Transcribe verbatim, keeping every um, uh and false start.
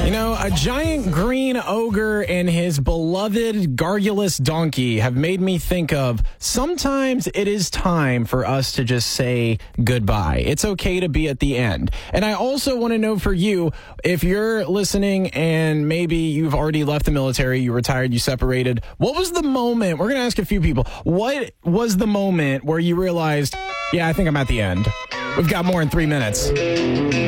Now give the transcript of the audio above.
You know, a giant green ogre and his beloved garrulous donkey have made me think of sometimes it is time for us to just say goodbye. It's okay to be at the end. And I also want to know for you, if you're listening and maybe you've already left the military, you retired, you separated, what was the moment? We're going to ask a few people. What was the moment where you realized, yeah, I think I'm at the end? We've got more in three minutes.